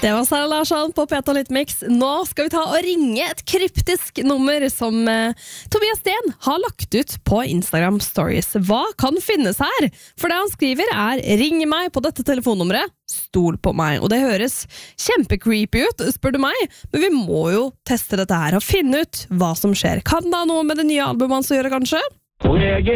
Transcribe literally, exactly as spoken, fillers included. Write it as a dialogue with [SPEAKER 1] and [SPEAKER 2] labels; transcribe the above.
[SPEAKER 1] Det var Sara Larsson på P to Lytmix. Nå skal vi ta og ringe et kryptisk nummer som eh, Tobias Sten har lagt ut på Instagram Stories. Hva kan finnes her? For det han skriver er «Ring meg på dette telefonnummeret, stol på meg». Og det høres kjempecreepy ut, spør du meg, men vi må jo teste dette her og finne ut hva som skjer. Kan det ha noe med det nye albumet hans å gjøre, kanskje?